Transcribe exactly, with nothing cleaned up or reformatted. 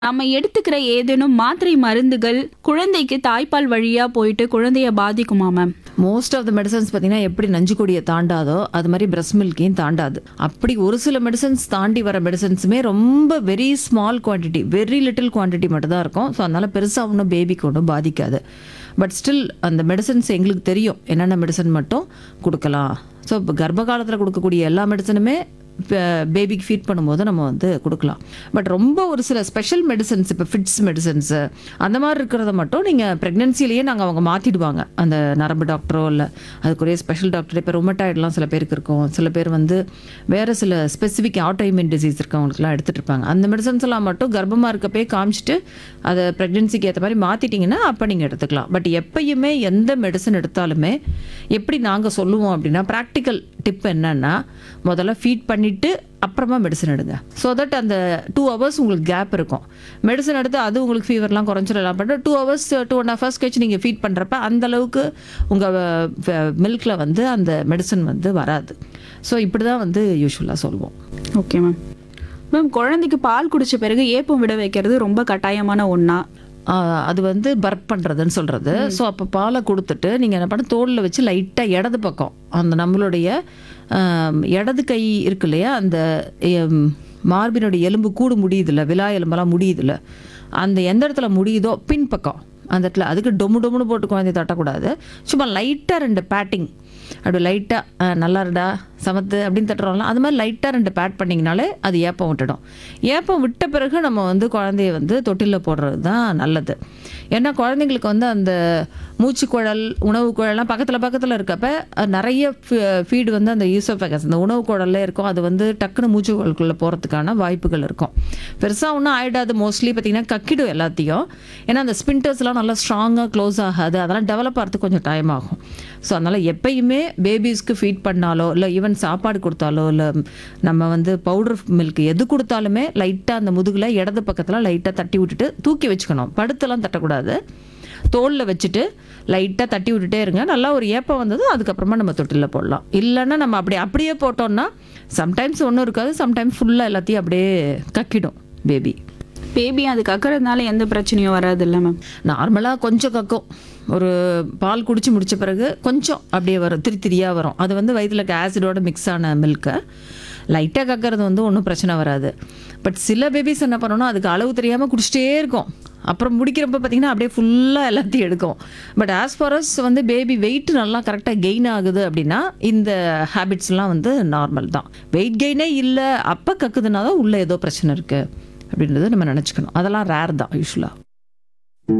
நம்ம எடுத்துக்கிற ஏதேனும் மாத்திரை மருந்துகள் குழந்தைக்கு தாய்ப்பால் வழியா போயிட்டு குழந்தைய பாதிக்குமா ma'am? Most of the medicines பார்த்தீங்கன்னா எப்படி நஞ்சு கொடியை தாண்டாதோ அது மாதிரி பிரஸ்ட் மில்கையும் தாண்டாது. அப்படி ஒரு சில மெடிசன்ஸ் தாண்டி வர மெடிசன்ஸுமே ரொம்ப very small quantity, very little quantity மட்டும் தான் இருக்கும். ஸோ அதனால் பெருசாக ஒன்றும் பேபிக்கு ஒன்றும் பாதிக்காது. பட் ஸ்டில் அந்த மெடிசன்ஸ் எங்களுக்கு தெரியும் என்னென்ன மெடிசன் மட்டும் கொடுக்கலாம். ஸோ இப்போ கர்ப்ப காலத்தில் கொடுக்கக்கூடிய எல்லா மெடிசனுமே பேபிக்கு ஃபீட் பண்ணும்போது நம்ம வந்து கொடுக்கலாம். பட் ரொம்ப ஒரு சில ஸ்பெஷல் மெடிசன்ஸ், இப்போ ஃபிட்ஸ் மெடிசன்ஸு அந்த மாதிரி இருக்கிறத மட்டும் நீங்கள் ப்ரெக்னென்சிலேயே நாங்கள் அவங்க மாற்றிடுவாங்க. அந்த நரம்பு டாக்டரோ இல்லை அதுக்குரிய ஸ்பெஷல் டாக்டர். இப்போ ரொமட்டாய்டெலாம் சில பேருக்கு இருக்கும், சில பேர் வந்து வேறு சில ஸ்பெசிஃபிக் ஆட்டோஇம்யூன் டிசீஸ் இருக்கவங்களுக்குலாம் எடுத்துகிட்டு இருப்பாங்க. அந்த மெடிசன்ஸ் எல்லாம் மட்டும் கர்ப்பமாக இருக்கப்பே காமிச்சிட்டு அதை ப்ரெக்னென்சிக்கு ஏற்ற மாதிரி மாற்றிட்டிங்கன்னா அப்போ நீங்கள் எடுத்துக்கலாம். பட் எப்பயுமே எந்த மெடிசன் எடுத்தாலுமே எப்படி நாங்கள் சொல்லுவோம் அப்படின்னா, ப்ராக்டிக்கல் டிப் என்னன்னா, முதல்ல ஃபீட் பண்ணிவிட்டு அப்புறமா மெடிசன் எடுங்க. ஸோ தட் அந்த டூ ஹவர்ஸ் உங்களுக்கு கேப் இருக்கும். மெடிசன் எடுத்து அது உங்களுக்கு ஃபீவர்லாம் குறைஞ்சிடலாம். But two hours two and half hours கழிச்சு நீங்கள் ஃபீட் பண்ணுறப்ப அந்தளவுக்கு உங்கள் மில்கில் வந்து அந்த மெடிசன் வந்து வராது. ஸோ இப்படி தான் வந்து யூஸ்வலாக சொல்லுவோம். Okay ma'am. மேம், குழந்தைக்கு பால் குடிச்ச பிறகு ஏப்பம் விட வைக்கிறது ரொம்ப கட்டாயமான ஒன்றா? அது வந்து பர்ப் பண்ணுறதுன்னு சொல்கிறது. ஸோ அப்போ பாலை கொடுத்துட்டு நீங்கள் என்ன பண்ண, தோலில் வச்சு லைட்டாக இடது பக்கம் அந்த நம்மளுடைய இடது கை இருக்கு இல்லையா, அந்த மார்பினுடைய எலும்பு கூடு முடியுதில்ல, விலா எலும்பெல்லாம் முடியுதில்ல, அந்த எந்த இடத்துல முடியுதோ பின்பக்கம் அந்த இடத்துல அதுக்கு டொமு டொமுன்னு போட்டு குழந்தைய தட்டக்கூடாது. சும்மா லைட்டாக ரெண்டு பேட்டிங், அப்படி லைட்டாக நல்லா இருடா சமத்து அப்படின்னு தட்டுறோம்ல, அது மாதிரி லைட்டாக ரெண்டு பேட் பண்ணிங்கனாலே அது ஏப்பம் விட்டுடும். ஏப்பம் விட்ட பிறகு நம்ம வந்து குழந்தைய வந்து தொட்டிலில் போடுறது தான் நல்லது. ஏன்னா குழந்தைங்களுக்கு வந்து அந்த மூச்சுக்குழல், உணவு குழல்லாம் பக்கத்தில் பக்கத்தில் இருக்கப்ப நிறைய ஃபீடு வந்து அந்த ஈசோஃபேகஸ் அந்த உணவு குழல்ல இருக்கும். அது வந்து டக்குன்னு மூச்சுக்குழலுக்குள்ளே போகிறதுக்கான வாய்ப்புகள் இருக்கும். பெருசாக ஒன்றும் ஆகிடாது. மோஸ்ட்லி பார்த்திங்கன்னா கக்கிடும் எல்லாத்தையும். ஏன்னா அந்த ஸ்பின்டர்ஸ்லாம் நல்லா ஸ்ட்ராங்காக க்ளோஸ் ஆகாது. அதெல்லாம் டெவலப் ஆகிறதுக்கு கொஞ்சம் டைம் ஆகும். ஸோ அதனால் எப்பயுமே பேபிஸ்க்கு ஃபீட் பண்ணாலோ இல்லை ஈவன் சாப்பாடு கொடுத்தாலோ இல்லை நம்ம வந்து பவுடர் மில்க் எது கொடுத்தாலுமே லைட்டாக அந்த முதுகில் இடது பக்கத்தில் லைட்டாக தட்டி விட்டுட்டு தூக்கி வச்சுக்கணும். படுத்தெல்லாம் தட்டக்கூடாது. தோலில் வச்சுட்டு லைட்டாக தட்டி விட்டுட்டே இருங்க. நல்லா ஒரு ஏப்பம் வந்தது அதுக்கப்புறமா நம்ம தொட்டிலில் போடலாம். இல்லைன்னா நம்ம அப்படி அப்படியே போட்டோம்னா சம்டைம்ஸ் ஒன்றும் இருக்காது, சம்டைம்ஸ் ஃபுல்லாக எல்லாத்தையும் அப்படியே கக்கிடும் பேபி. பேபி அது கக்கிறதுனால எந்த பிரச்சனையும் வராது இல்லை மேம்? நார்மலாக கொஞ்சம் கக்கும். ஒரு பால் குடிச்சு முடித்த பிறகு கொஞ்சம் அப்படியே வரும், திரி திரியாக வரும். அது வந்து வயிற்றில் இருக்க ஆசிடோட மிக்ஸ் ஆன மில்கை லைட்டாக கக்கிறது வந்து ஒன்றும் பிரச்சனை வராது. பட் சில பேபிஸ் என்ன பண்ணணும், அதுக்கு அளவு தெரியாமல் குடிச்சிட்டே இருக்கும். அப்புறம் முடிக்கிறப்ப பார்த்திங்கன்னா அப்படியே ஃபுல்லாக எல்லாத்தையும் எடுக்கும். பட் ஆஸ் ஃபார் அஸ் வந்து பேபி வெயிட் நல்லா கரெக்டாக கெயின் ஆகுது அப்படின்னா இந்த ஹேபிட்ஸ்லாம் வந்து நார்மல் தான். வெயிட் கெயினே இல்லை அப்போ கக்குதுன்னா தான் உள்ளே ஏதோ பிரச்சனை இருக்குது அப்படின்றத நம்ம நினச்சிக்கணும். அதெல்லாம் ரேர் தான் யூஸ்வலாக.